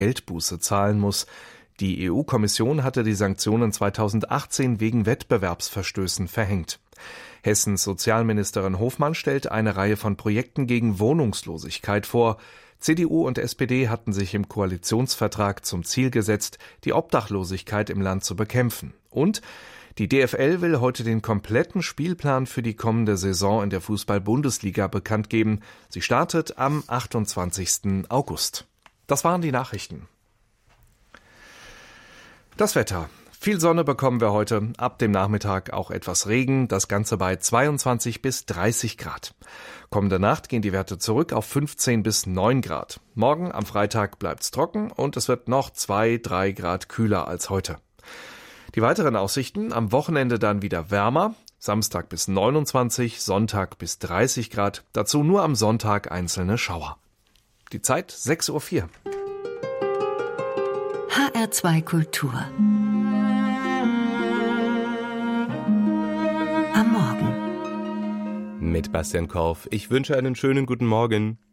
Geldbuße zahlen muss. Die EU-Kommission hatte die Sanktionen 2018 wegen Wettbewerbsverstößen verhängt. Hessens Sozialministerin Hofmann stellt eine Reihe von Projekten gegen Wohnungslosigkeit vor. CDU und SPD hatten sich im Koalitionsvertrag zum Ziel gesetzt, die Obdachlosigkeit im Land zu bekämpfen. Und die DFL will heute den kompletten Spielplan für die kommende Saison in der Fußball-Bundesliga bekannt geben. Sie startet am 28. August. Das waren die Nachrichten. Das Wetter. Viel Sonne bekommen wir heute, ab dem Nachmittag auch etwas Regen, das Ganze bei 22 bis 30 Grad. Kommende Nacht gehen die Werte zurück auf 15 bis 9 Grad. Morgen am Freitag bleibt's trocken und es wird noch 2-3 Grad kühler als heute. Die weiteren Aussichten: am Wochenende dann wieder wärmer, Samstag bis 29, Sonntag bis 30 Grad, dazu nur am Sonntag einzelne Schauer. Die Zeit 6:04 Uhr. HR2 Kultur. Am Morgen. Mit Bastian Korf. Ich wünsche einen schönen guten Morgen.